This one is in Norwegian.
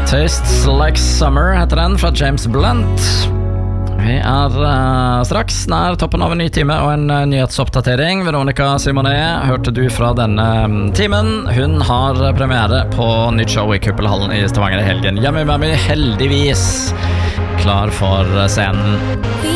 Tastes Like Summer heter den, fra James Blunt. Vi straks nær toppen av en ny time og en nyhetsoppdatering. Veronica Simonet hørte du fra denne timen. Hun har premiere på nytt show i Kuppelhallen i Stavanger i helgen. Yummy Mummy heldigvis klar for scenen.